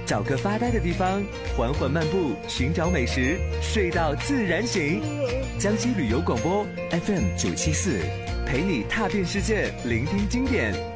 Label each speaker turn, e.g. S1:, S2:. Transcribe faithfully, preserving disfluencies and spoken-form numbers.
S1: 找个发呆的地方，缓缓漫步，寻找美食，睡到自然醒。江西旅游广播 F M 九七四，陪你踏遍世界，聆听经典。